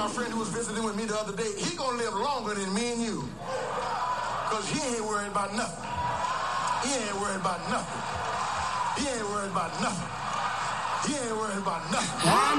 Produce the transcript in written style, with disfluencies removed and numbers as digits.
my friend who was visiting with me the other day, he gonna live longer than me and you. Because he ain't worried about nothing. He ain't worried about nothing. He ain't worried about nothing. He ain't worried about nothing.